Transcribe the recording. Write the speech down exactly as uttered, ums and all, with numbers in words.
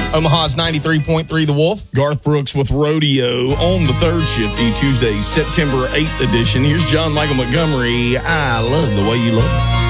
Omaha's ninety-three point three The Wolf. Garth Brooks with Rodeo on the third shifty, Tuesday, September eighth edition. Here's John Michael Montgomery. I love the way you love me.